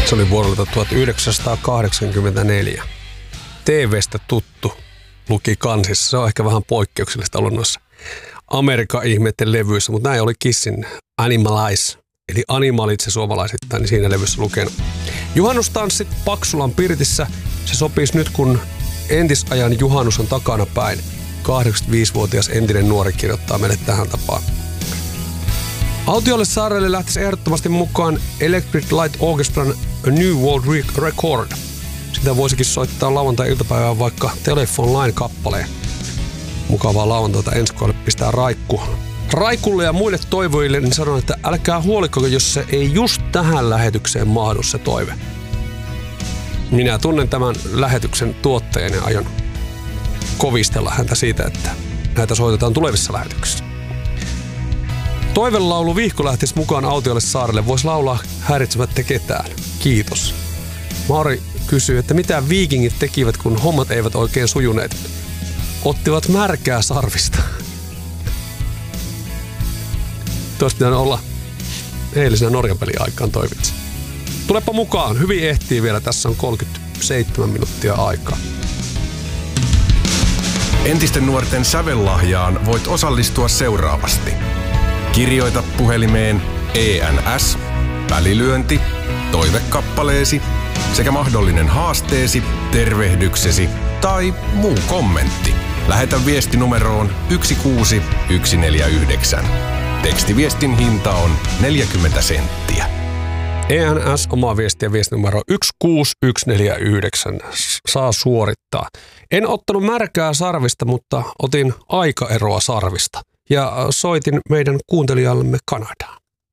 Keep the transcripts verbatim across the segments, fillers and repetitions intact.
Se oli vuodelta tuhatyhdeksänsataakahdeksankymmentäneljä. T V:stä tuttu luki kansissa. Se on ehkä vähän poikkeuksellista ollut noissa Amerikan ihmeiden levyissä, mutta näin oli Kissin Animalize, eli Animalit se suomalaisittain, niin siinä levyssä lukenut. Juhannustanssit Paksulan Pirtissä. Se sopisi nyt, kun entisajan juhannus on takana päin. kahdeksankymmentäviisivuotias entinen nuori kirjoittaa meille tähän tapaan. Autiolle saarelle lähtisi ehdottomasti mukaan Electric Light Orchestran A New World Record. Sitä voisikin soittaa lauantai-iltapäivään vaikka Telephone Line-kappaleen. Mukavaa lauantaita ensi kuulle pistää Raikku. Raikulle ja muille toivoille niin sanon, että älkää huolikko, jos se ei just tähän lähetykseen mahdu se toive. Minä tunnen tämän lähetyksen tuottajan ja aion kovistella häntä siitä, että näitä soitetaan tulevissa lähetyksissä. Toivelaulu Vihko lähtisi mukaan Autiolle saarelle. Voisi laulaa häiritsemättä ketään. Kiitos. Mauri kysyy, että mitä viikingit tekivät, kun hommat eivät oikein sujuneet. Ottivat märkää sarvista. Tuossa pitänyt olla eilisenä Norjan pelin aikaan toi vitsi. Tulepa mukaan. Hyvin ehtii vielä. Tässä on kolmekymmentäseitsemän minuuttia aikaa. Entisten nuorten sävellahjaan voit osallistua seuraavasti. Kirjoita puhelimeen E N S, välilyönti, toivekappaleesi sekä mahdollinen haasteesi, tervehdyksesi tai muu kommentti. Lähetä viesti numeroon yksi kuusi yksi neljä yhdeksän. Tekstiviestin hinta on neljäkymmentä senttiä. E N S, oma viesti ja viestinumero yksi kuusi yksi neljä yhdeksän saa suorittaa. En ottanut märkää sarvista, mutta otin aikaeroa sarvista ja soitin meidän kuuntelijallemme Kanadaan.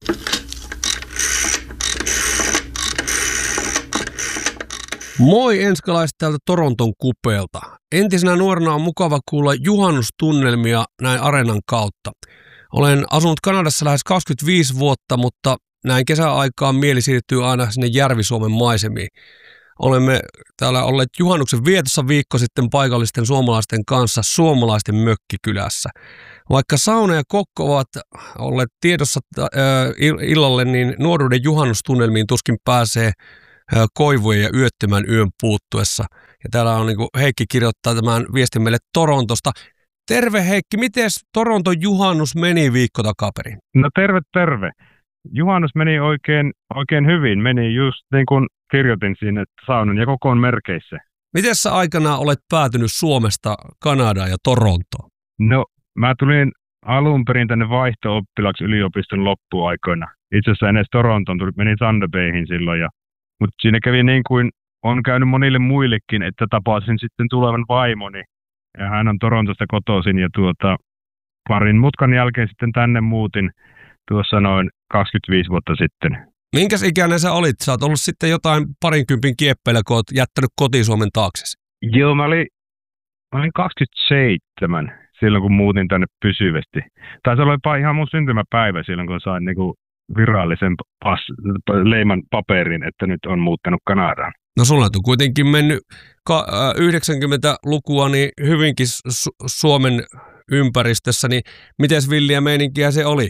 Moi enskalaiset täältä Toronton kupeelta. Entisenä nuorena on mukava kuulla juhannustunnelmia näin Areenan kautta. Olen asunut Kanadassa lähes kaksikymmentäviisi vuotta, mutta näin kesäaikaan mieli siirtyy aina sinne Järvi-Suomen maisemiin. Olemme täällä olleet juhannuksen vietossa viikko sitten paikallisten suomalaisten kanssa suomalaisten mökkikylässä. Vaikka sauna ja kokko ovat olleet tiedossa äh, illalle, niin nuoruuden juhannustunnelmiin tuskin pääsee äh, koivujen ja yöttömän yön puuttuessa. Ja täällä on niin kuin Heikki kirjoittaa tämän viestin meille Torontosta. Terve Heikki, miten Toronton juhannus meni viikko takaperin? No terve, terve. Juhannus meni oikein, oikein hyvin. Meni just niin kuin kirjoitin siinä, että saunan ja kokoon merkeissä. Miten sä aikana olet päätynyt Suomesta Kanadaan ja Torontoon? No, mä tulin alun perin tänne vaihto-oppilaaksi yliopiston loppuaikoina. Itse asiassa ennen Torontoon tuli, menin Thunder Bayhin silloin. Ja, mutta siinä kävi niin kuin on käynyt monille muillekin, että tapasin sitten tulevan vaimoni. Ja hän on Torontosta kotoisin ja tuota, parin mutkan jälkeen sitten tänne muutin tuossa noin kaksikymmentäviisi vuotta sitten. Minkäs ikäinen sä olit? Sä oot ollut sitten jotain parinkympin kieppeillä, kun oot jättänyt koti-Suomen taaksesi. Joo, mä olin, mä olin kaksikymmentäseitsemän silloin, kun muutin tänne pysyvästi. Taisi olla ihan mun syntymäpäivä silloin, kun sain niinku virallisen pas, leiman paperin, että nyt on muuttanut Kanadaan. No sulla on kuitenkin mennyt yhdeksänkymmentälukua niin hyvinkin Su- Suomen ympäristössä, niin mites villiä meininkiä se oli?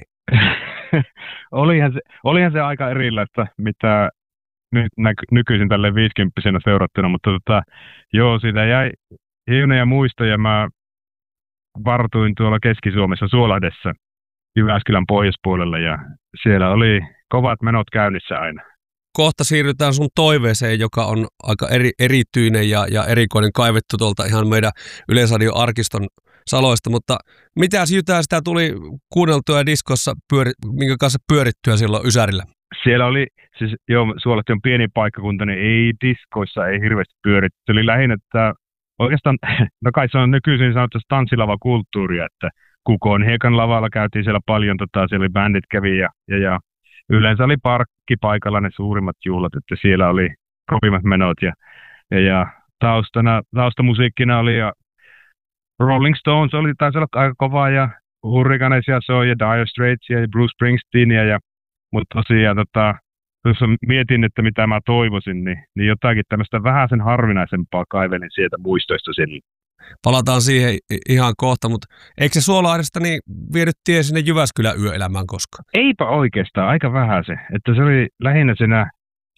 olihan, se, olihan se aika erilaista, mitä nyt näky, nykyisin tälle viisikymppisenä seurattuna, mutta tota, joo, siitä jäi hienoja muistoja. Mä vartuin tuolla Keski-Suomessa Suolahdessa Jyväskylän pohjoispuolella ja siellä oli kovat menot käynnissä aina. Kohta siirrytään sun toiveeseen, joka on aika eri, erityinen ja, ja erikoinen, kaivettu tuolta ihan meidän Yleisradion arkiston saloista, mutta mitäs jytää sitä tuli kuunneltua diskossa, pyöri, minkä kanssa pyörittyä silloin Ysärillä? Siellä oli, siis joo, Suolahti on pieni paikkakunta, niin ei diskoissa ei hirveästi pyöritty. Se oli lähinnä, että oikeastaan, no kai se on nykyisin sanottu tanssilavakulttuuria, että Kukon Hiekan lavalla käytiin siellä paljon, tota, siellä oli bändit kävi ja, ja, ja yleensä oli parkkipaikalla ne suurimmat juhlat, että siellä oli kovimmat menot ja, ja, ja taustana, taustamusiikkina oli ja Rolling Stones oli, taisi olla aika kovaa ja Hurricanesia soi ja Dire Straitsia ja Bruce Springsteenia. Ja, mutta tosiaan, tota, jos mietin, että mitä mä toivoisin, niin, niin jotakin tämmöistä vähän sen harvinaisempaa kaivelin sieltä muistoista sille. Palataan siihen ihan kohta, mutta eikö se Suolahdesta niin vienyt tie sinne Jyväskylän yöelämään koskaan? Eipä oikeastaan, aika vähän se. Että se oli lähinnä siinä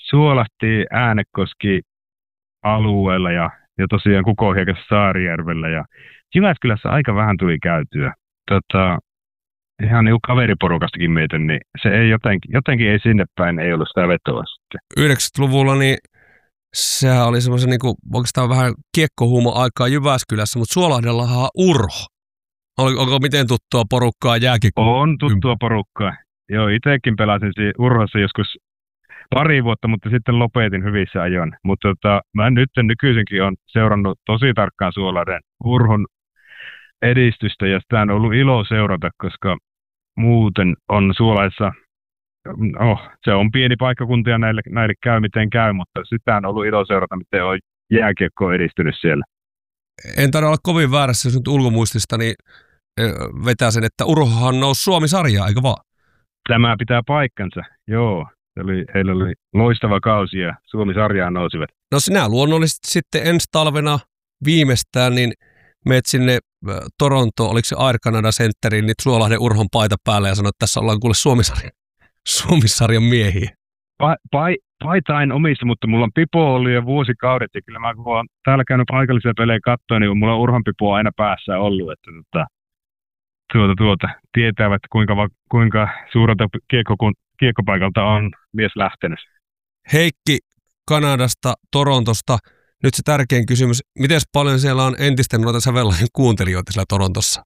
Suolahti Äänekoski alueella ja, ja tosiaan Kukonhiekassa Saarijärvellä ja Jyväskylässä aika vähän tuli käytyä. Tota, ihan niin kaveriporukastakin mietin, niin se ei jotenkin, jotenkin ei sinne päin, ei ollut sitä vetoa sitten. yhdeksänkymmentäluvulla niin sehän oli semmoisen niin kuin, oikeastaan vähän kiekkohuumo-aikaa Jyväskylässä, mutta Suolahdellahan on Urho. Onko, onko miten tuttua porukkaa jääkiekko? On tuttua porukkaa. Joo, itsekin pelasin Urhossa joskus pari vuotta, mutta sitten lopetin hyvissä ajoin. Mutta tota, mä nyt nykyisinkin olen seurannut tosi tarkkaan Suolahden Urhon edistystä ja sitä on ollut ilo seurata, koska muuten on Suolahdessa, oh, se on pieni paikkakunta ja näille, näille käy miten käy, mutta sitä on ollut ilo seurata, miten on jääkiekko edistynyt siellä. En taida olla kovin väärässä, jos nyt ulkomuistista, niin vetää sen, että Urhohan nousi Suomi-sarjaa, eikö vaan? Tämä pitää paikkansa, joo. Oli, heillä oli loistava kausi ja Suomi-sarjaan nousivat. No sinä luonnollisesti sitten ensi talvena viimeistään, niin meet sinne Torontoon, oliko se Air Canada Centeriin, niin Suolahden Urhon paita päälle ja sanoit, että tässä ollaan kuule Suomi-sarjan, Suomi-sarjan miehiä. Pa, pa, paita en omista, mutta mulla on pipo ollut jo vuosikaudet ja kyllä mä kun olen täällä käynyt paikallisia pelejä katsoa, niin mulla on Urhon pipo aina päässä ollut, että tuota, tuota, tuota, tietävät kuinka, kuinka suurelta kiekko, kiekkopaikalta on mies lähtenyt. Heikki Kanadasta, Torontosta. Nyt se tärkein kysymys, miten paljon siellä on entisten noita sävellahden kuuntelijoita siellä Torontossa?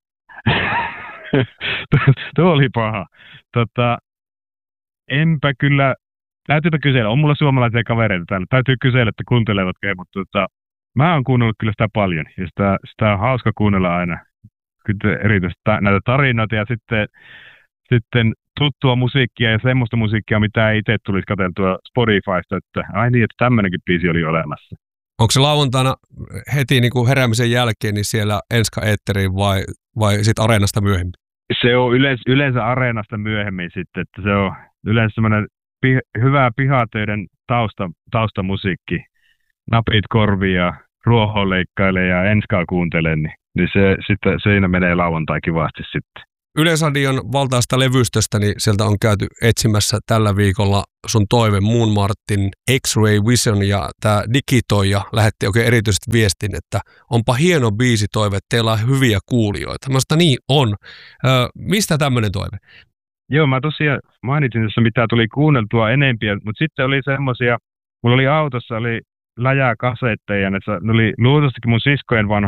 Tuo oli paha. Tota, enpä kyllä, täytyypä kysellä, on mulla suomalaisia kavereita täällä, täytyy kysellä, että kuuntelevatko he, mutta tota, mä oon kuunnellut kyllä sitä paljon ja sitä, sitä on hauska kuunnella aina. Kyllä erityisesti näitä tarinoita ja sitten, sitten tuttua musiikkia ja semmoista musiikkia, mitä ei itse tulisi katseltua Spotifysta, että ai niin, että tämmöinenkin biisi oli olemassa. Onko se lauantaina heti niin kuin heräämisen jälkeen niin siellä Enska-eetteriin vai, vai sitten Areenasta myöhemmin? Se on yleensä, yleensä Areenasta myöhemmin sitten, että se on yleensä semmoinen pi, hyvää pihatöiden tausta, taustamusiikki. Napit korvia, ruohoa leikkailee ja Enskaa kuuntelee, niin, niin se, sitten, siinä menee lauantai kivasti sitten. Yleisradion valtaista levystöstä, niin sieltä on käyty etsimässä tällä viikolla sun toive Moon Martin X-Ray Vision ja tämä Digitoija lähetti oikein erityisesti viestin, että onpa hieno biisi toive, teillä on hyviä kuulijoita. Mä sanoin, niin on. Ö, mistä tämmöinen toive? Joo, mä tosiaan mainitsin tässä, mitä tuli kuunneltua enempiä, mutta sitten oli semmoisia, mulla oli autossa, oli läjää kasetteja, ne oli luultavasti mun siskojen vanhoja